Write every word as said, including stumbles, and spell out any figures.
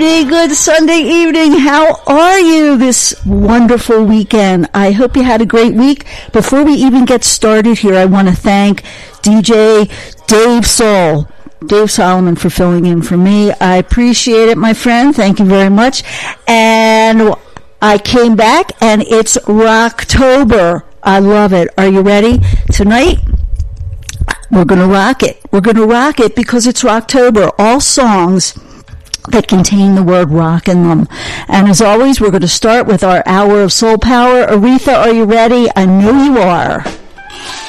everybody. Good Sunday evening. How are you this wonderful weekend? I hope you had a great week. Before we even get started here, I want to thank D J Dave Soul, Dave Solomon, for filling in for me. I appreciate it, my friend. Thank you very much. And I came back, and it's Rocktober. I love it. Are you ready? Tonight, we're going to rock it. We're going to rock it because it's Rocktober. All songs that contain the word rock in them. And as always, we're going to start with our hour of soul power. Aretha, are you ready? I know you are.